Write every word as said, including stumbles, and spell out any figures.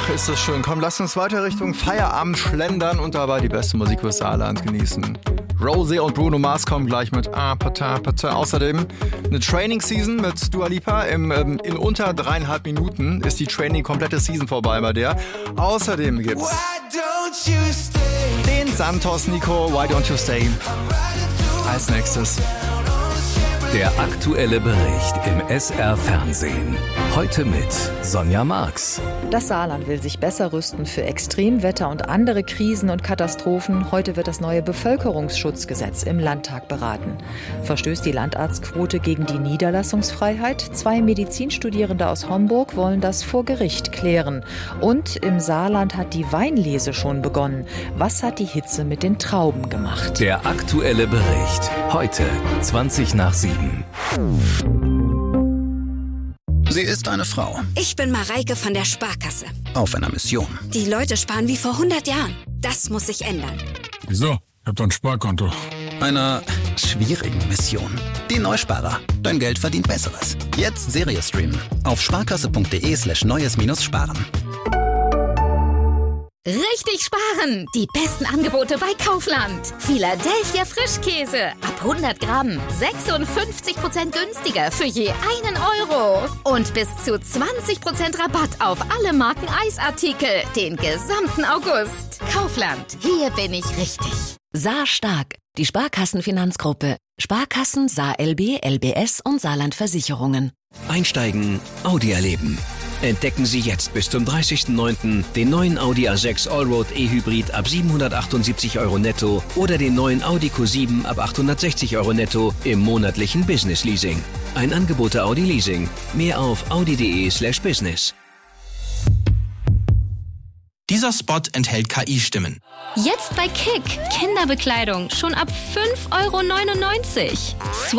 Ach, ist das schön. Komm, lass uns weiter Richtung Feierabend schlendern und dabei die beste Musik fürs Saarland genießen. Rosé und Bruno Mars kommen gleich mit Ah, Pata, Pata. Außerdem eine Training-Season mit Dua Lipa. Im, ähm, in unter dreieinhalb Minuten ist die Training-komplette Season vorbei bei der. Außerdem gibt's den Santos Nico, Why Don't You Stay? Als nächstes. Der aktuelle Bericht im S R-Fernsehen. Heute mit Sonja Marx. Das Saarland will sich besser rüsten für Extremwetter und andere Krisen und Katastrophen. Heute wird das neue Bevölkerungsschutzgesetz im Landtag beraten. Verstößt die Landarztquote gegen die Niederlassungsfreiheit? Zwei Medizinstudierende aus Homburg wollen das vor Gericht klären. Und im Saarland hat die Weinlese schon begonnen. Was hat die Hitze mit den Trauben gemacht? Der aktuelle Bericht. Heute zwanzig nach sieben. Sie ist eine Frau. Ich bin Mareike von der Sparkasse. Auf einer Mission. Die Leute sparen wie vor hundert Jahren. Das muss sich ändern. Wieso? Ich hab doch ein Sparkonto. Einer schwierigen Mission. Die Neusparer. Dein Geld verdient Besseres. Jetzt Serie streamen. Auf sparkasse.de slash neues minus sparen. Richtig sparen! Die besten Angebote bei Kaufland. Philadelphia Frischkäse. Ab hundert Gramm. sechsundfünfzig Prozent günstiger für je einen Euro. Und bis zu zwanzig Prozent Rabatt auf alle Marken Eisartikel. Den gesamten August. Kaufland. Hier bin ich richtig. Saar stark. Die Sparkassenfinanzgruppe. Sparkassen, Saar L B, L B S und Saarland Versicherungen. Einsteigen, Audi erleben. Entdecken Sie jetzt bis zum dreißigsten neunten den neuen Audi A sechs Allroad E-Hybrid ab siebenhundertachtundsiebzig Euro netto oder den neuen Audi Q sieben ab achthundertsechzig Euro netto im monatlichen Business Leasing. Ein Angebot der Audi Leasing. Mehr auf audi.de slash business. Dieser Spot enthält K I-Stimmen. Jetzt bei Kick. Kinderbekleidung schon ab fünf Euro neunundneunzig. Sweat